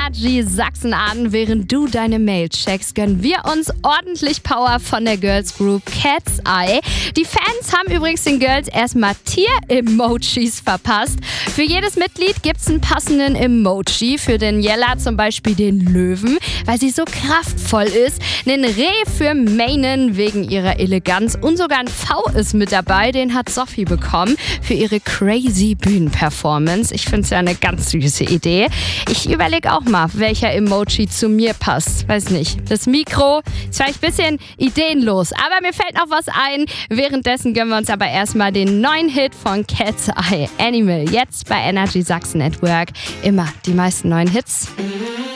Energy Sachsen an. Während du deine Mail checkst, gönnen wir uns ordentlich Power von der Girls Group Cat's Eye. Die Fans haben übrigens den Girls erstmal Tier-Emojis verpasst. Für jedes Mitglied gibt es einen passenden Emoji. Für Daniela zum Beispiel den Löwen, weil sie so kraftvoll ist. Einen Reh für Mainen wegen ihrer Eleganz. Und sogar ein V ist mit dabei. Den hat Sophie bekommen für ihre crazy Bühnenperformance. Ich finde es ja eine ganz süße Idee. Ich überlege auch mal, welcher Emoji zu mir passt. Weiß nicht. Das Mikro ist vielleicht ein bisschen ideenlos. Aber mir fällt noch was ein. Währenddessen gönnen wir uns aber erstmal den neuen Hit von Cat's Eye, Animal. Jetzt bei Energy Sachsen at Work. Immer die meisten neuen Hits.